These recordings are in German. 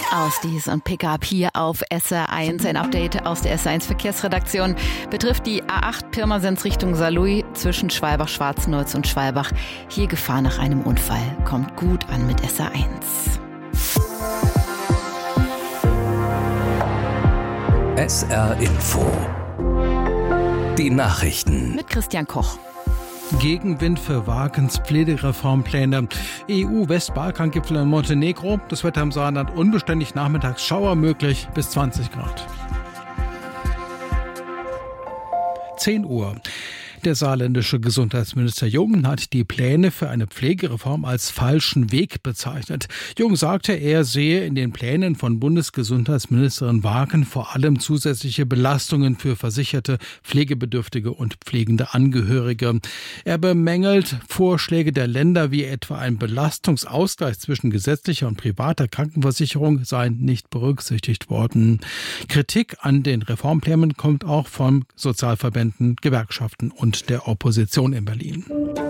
Ausdies und Pickup hier auf SR1. Ein Update aus der SR1 Verkehrsredaktion betrifft die A8 Pirmasens Richtung Saarlouis zwischen Schwalbach-Schwarzenholz und Schwalbach. Hier Gefahr nach einem Unfall. Kommt gut an mit SR1. SR Info. Die Nachrichten. Mit Christian Koch. Gegenwind für Wakens Pflegereformpläne. EU-Westbalkan-Gipfel in Montenegro. Das Wetter im Saarland unbeständig, nachmittags Schauer möglich bis 20 Grad. 10 Uhr. Der saarländische Gesundheitsminister Jung hat die Pläne für eine Pflegereform als falschen Weg bezeichnet. Jung sagte, er sehe in den Plänen von Bundesgesundheitsministerin Waken vor allem zusätzliche Belastungen für versicherte, pflegebedürftige und pflegende Angehörige. Er bemängelt, Vorschläge der Länder wie etwa ein Belastungsausgleich zwischen gesetzlicher und privater Krankenversicherung seien nicht berücksichtigt worden. Kritik an den Reformplänen kommt auch von Sozialverbänden, Gewerkschaften und der Opposition in Berlin.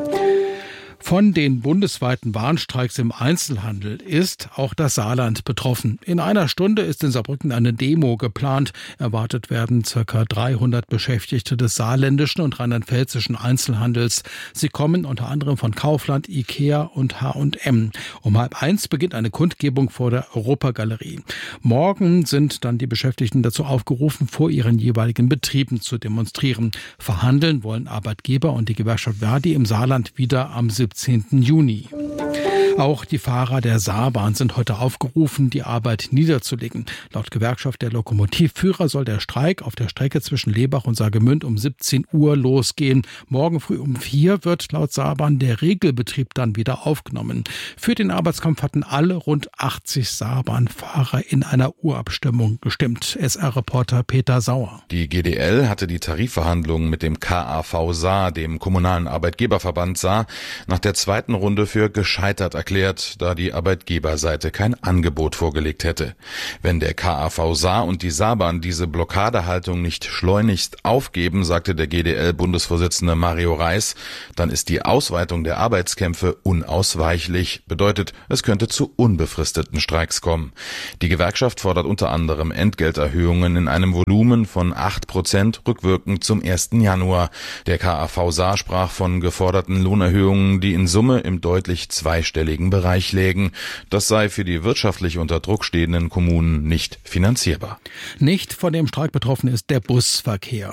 Von den bundesweiten Warnstreiks im Einzelhandel ist auch das Saarland betroffen. In einer Stunde ist in Saarbrücken eine Demo geplant. Erwartet werden ca. 300 Beschäftigte des saarländischen und rheinland-pfälzischen Einzelhandels. Sie kommen unter anderem von Kaufland, Ikea und H&M. Um 12:30 beginnt eine Kundgebung vor der Europagalerie. Morgen sind dann die Beschäftigten dazu aufgerufen, vor ihren jeweiligen Betrieben zu demonstrieren. Verhandeln wollen Arbeitgeber und die Gewerkschaft Verdi im Saarland wieder am 17. Juni. Auch die Fahrer der Saarbahn sind heute aufgerufen, die Arbeit niederzulegen. Laut Gewerkschaft der Lokomotivführer soll der Streik auf der Strecke zwischen Lebach und Saargemünd um 17 Uhr losgehen. Morgen früh um 4 wird laut Saarbahn der Regelbetrieb dann wieder aufgenommen. Für den Arbeitskampf hatten alle rund 80 Saarbahnfahrer in einer Urabstimmung gestimmt. SR-Reporter Peter Sauer. Die GDL hatte die Tarifverhandlungen mit dem KAV Saar, dem Kommunalen Arbeitgeberverband Saar, nach der zweiten Runde für gescheitert erklärt, da die Arbeitgeberseite kein Angebot vorgelegt hätte. Wenn der KAV Saar und die Saarbahn diese Blockadehaltung nicht schleunigst aufgeben, sagte der GDL-Bundesvorsitzende Mario Reis, dann ist die Ausweitung der Arbeitskämpfe unausweichlich. Bedeutet, es könnte zu unbefristeten Streiks kommen. Die Gewerkschaft fordert unter anderem Entgelterhöhungen in einem Volumen von 8% rückwirkend zum 1. Januar. Der KAV Saar sprach von geforderten Lohnerhöhungen, die in Summe im deutlich zweistelligen Bereich lägen. Das sei für die wirtschaftlich unter Druck stehenden Kommunen nicht finanzierbar. Nicht von dem Streik betroffen ist der Busverkehr.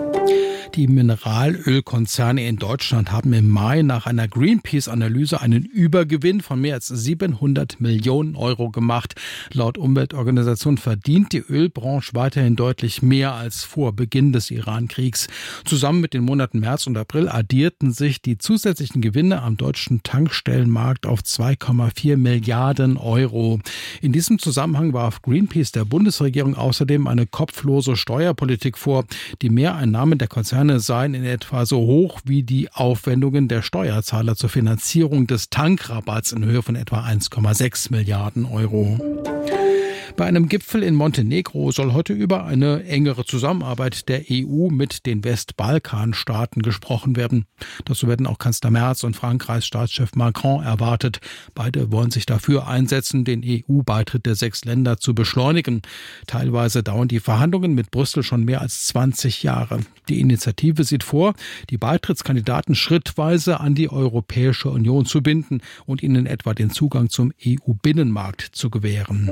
Die Mineralölkonzerne in Deutschland haben im Mai nach einer Greenpeace-Analyse einen Übergewinn von mehr als 700 Millionen Euro gemacht. Laut Umweltorganisation verdient die Ölbranche weiterhin deutlich mehr als vor Beginn des Iran-Kriegs. Zusammen mit den Monaten März und April addierten sich die zusätzlichen Gewinne am deutschen Tankstellenmarkt auf 2,4 Milliarden Euro. In diesem Zusammenhang warf Greenpeace der Bundesregierung außerdem eine kopflose Steuerpolitik vor. Die Mehreinnahmen der Konzerne seien in etwa so hoch wie die Aufwendungen der Steuerzahler zur Finanzierung des Tankrabatts in Höhe von etwa 1,6 Milliarden Euro. Bei einem Gipfel in Montenegro soll heute über eine engere Zusammenarbeit der EU mit den Westbalkanstaaten gesprochen werden. Dazu werden auch Kanzler Merz und Frankreichs Staatschef Macron erwartet. Beide wollen sich dafür einsetzen, den EU-Beitritt der 6 Länder zu beschleunigen. Teilweise dauern die Verhandlungen mit Brüssel schon mehr als 20 Jahre. Die Initiative sieht vor, die Beitrittskandidaten schrittweise an die Europäische Union zu binden und ihnen etwa den Zugang zum EU-Binnenmarkt zu gewähren.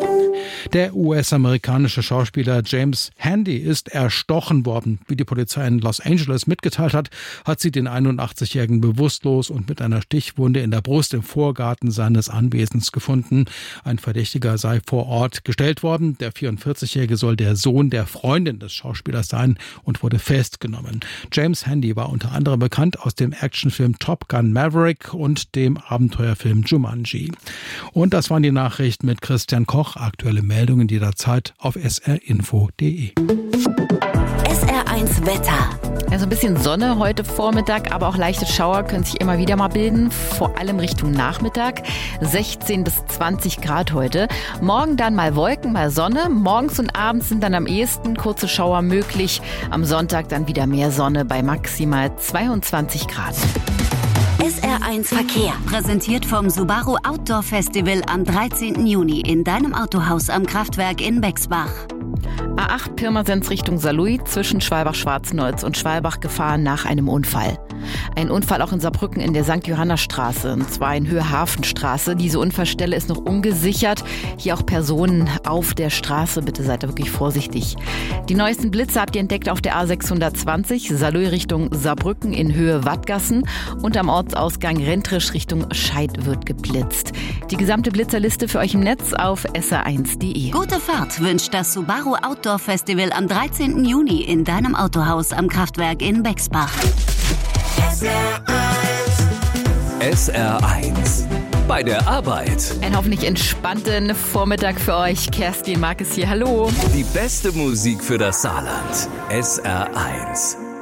Der US-amerikanische Schauspieler James Handy ist erstochen worden. Wie die Polizei in Los Angeles mitgeteilt hat, hat sie den 81-Jährigen bewusstlos und mit einer Stichwunde in der Brust im Vorgarten seines Anwesens gefunden. Ein Verdächtiger sei vor Ort gestellt worden. Der 44-Jährige soll der Sohn der Freundin des Schauspielers sein und wurde festgenommen. James Handy war unter anderem bekannt aus dem Actionfilm Top Gun Maverick und dem Abenteuerfilm Jumanji. Und das waren die Nachrichten mit Christian Koch. Aktuelle Meldungen jederzeit auf srinfo.de. SR1 Wetter. Also ein bisschen Sonne heute Vormittag, aber auch leichte Schauer können sich immer wieder mal bilden, vor allem Richtung Nachmittag. 16 bis 20 Grad heute. Morgen dann mal Wolken, mal Sonne. Morgens und abends sind dann am ehesten kurze Schauer möglich. Am Sonntag dann wieder mehr Sonne bei maximal 22 Grad. SR1 Verkehr. Präsentiert vom Subaru Outdoor Festival am 13. Juni in deinem Autohaus am Kraftwerk in Bexbach. A8 Pirmasens Richtung Saarlouis zwischen Schwalbach-Schwarzenholz und Schwalbach gefahren nach einem Unfall. Ein Unfall auch in Saarbrücken in der St. Johanna-Straße, und zwar in Höhe Hafenstraße. Diese Unfallstelle ist noch ungesichert. Hier auch Personen auf der Straße. Bitte seid da wirklich vorsichtig. Die neuesten Blitze habt ihr entdeckt auf der A620, Saarlouis Richtung Saarbrücken in Höhe Wattgassen, und am Ortsausgang Rentrisch Richtung Scheid wird geblitzt. Die gesamte Blitzerliste für euch im Netz auf sr1.de. Gute Fahrt wünscht das Subaru Outdoor Festival am 13. Juni in deinem Autohaus am Kraftwerk in Bexbach. SR1 bei der Arbeit. Einen hoffentlich entspannten Vormittag für euch. Kerstin Marques hier, hallo. Die beste Musik für das Saarland. SR1.